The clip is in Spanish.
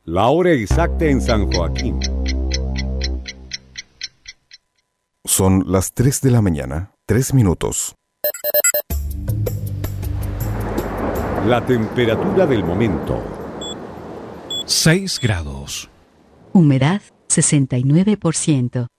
La hora exacta en San Joaquín. Son las 3 de la mañana, 3 minutos. La temperatura del momento. 6 grados. Humedad 69%.